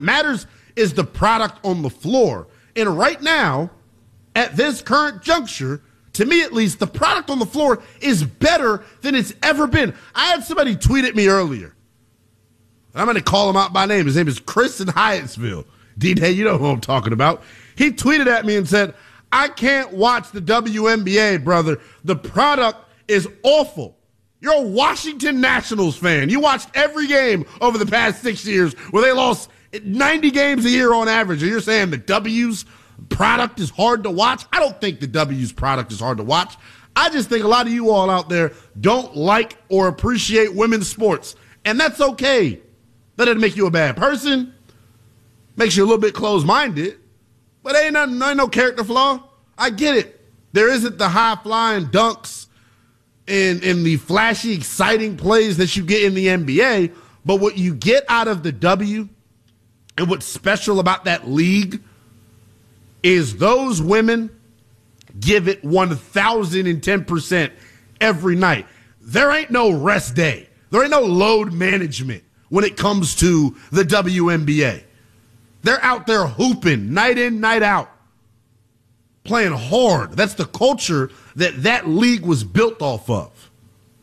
Matters is the product on the floor. And right now, at this current juncture, to me at least, the product on the floor is better than it's ever been. I had somebody tweet at me earlier. I'm going to call him out by name. His name is Chris in Hyattsville. D-Day, you know who I'm talking about. He tweeted at me and said, I can't watch the WNBA, brother. The product is awful. You're a Washington Nationals fan. You watched every game over the past 6 years where they lost 90 games a year on average. And you're saying the W's product is hard to watch? I don't think the W's product is hard to watch. I just think a lot of you all out there don't like or appreciate women's sports. And that's okay. That doesn't make you a bad person. Makes you a little bit closed-minded. But ain't no character flaw. I get it. There isn't the high-flying dunks and the flashy, exciting plays that you get in the NBA. But what you get out of the W and what's special about that league is those women give it 1,010% every night. There ain't no rest day. There ain't no load management when it comes to the WNBA. They're out there hooping night in, night out, playing hard. That's the culture that league was built off of.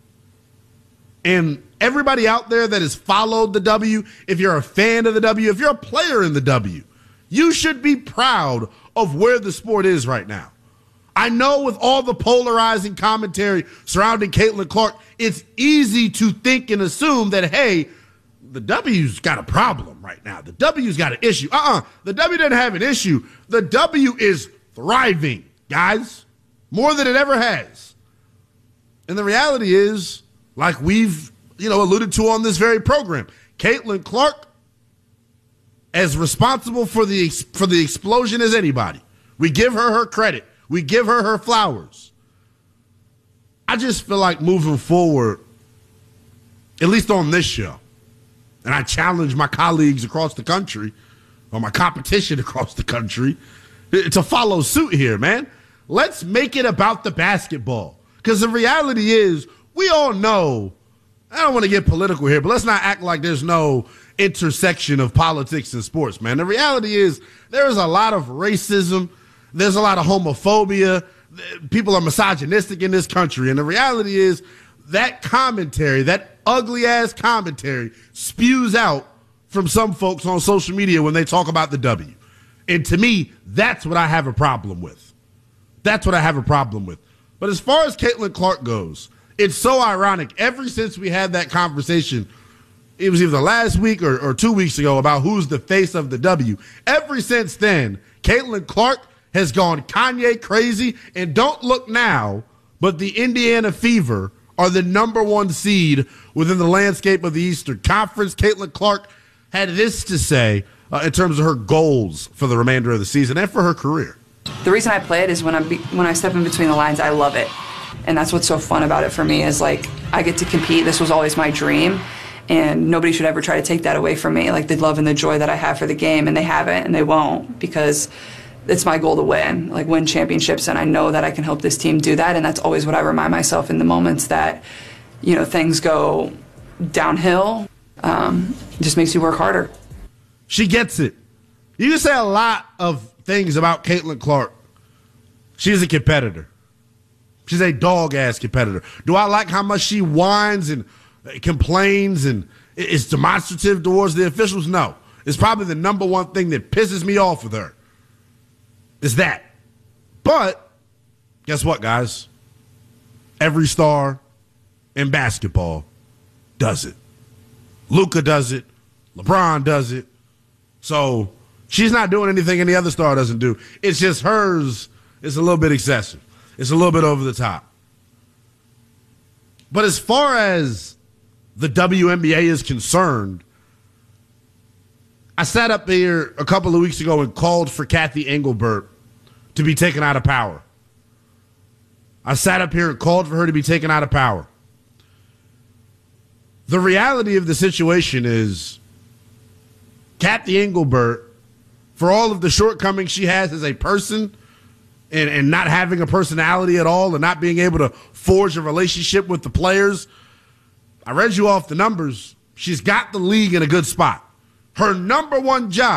And everybody out there that has followed the W, if you're a fan of the W, if you're a player in the W, you should be proud of where the sport is right now. I know with all the polarizing commentary surrounding Caitlin Clark, it's easy to think and assume that, hey, the W's got a problem right now. The W's got an issue. The W doesn't have an issue. The W is thriving, guys, more than it ever has. And the reality is, like we've alluded to on this very program, Caitlin Clark as responsible for the explosion as anybody. We give her credit. We give her flowers. I just feel like moving forward, at least on this show, and I challenge my colleagues across the country, or my competition across the country, to follow suit here, man. Let's make it about the basketball. Because the reality is, we all know, I don't want to get political here, but let's not act like there's no intersection of politics and sports, man. The reality is, there is a lot of racism. There's a lot of homophobia. People are misogynistic in this country. And the reality is, that commentary, that ugly-ass commentary, spews out from some folks on social media when they talk about the W. And to me, that's what I have a problem with. That's what I have a problem with. But as far as Caitlin Clark goes, it's so ironic. Ever since we had that conversation, it was either last week or 2 weeks ago about who's the face of the W. Ever since then, Caitlin Clark has gone Kanye crazy. And don't look now, but the Indiana Fever are the number one seed within the landscape of the Eastern Conference. Caitlin Clark had this to say in terms of her goals for the remainder of the season and for her career. The reason I play it is when I step in between the lines, I love it. And that's what's so fun about it for me is, like, I get to compete. This was always my dream. And nobody should ever try to take that away from me, like the love and the joy that I have for the game. And they haven't, and they won't, because it's my goal to win championships, and I know that I can help this team do that, and that's always what I remind myself in the moments that, things go downhill. It just makes you work harder. She gets it. You can say a lot of things about Caitlin Clark. She's a competitor. She's a dog-ass competitor. Do I like how much she whines and complains and is demonstrative towards the officials? No. It's probably the number one thing that pisses me off with her. Is that. But guess what, guys? Every star in basketball does it. Luka does it. LeBron does it. So she's not doing anything any other star doesn't do. It's just hers is a little bit excessive. It's a little bit over the top. But as far as the WNBA is concerned, I sat up here a couple of weeks ago and called for Cathy Engelbert to be taken out of power. I sat up here and called for her to be taken out of power. The reality of the situation is Cathy Engelbert, for all of the shortcomings she has as a person and not having a personality at all and not being able to forge a relationship with the players, I read you off the numbers. She's got the league in a good spot. her number one job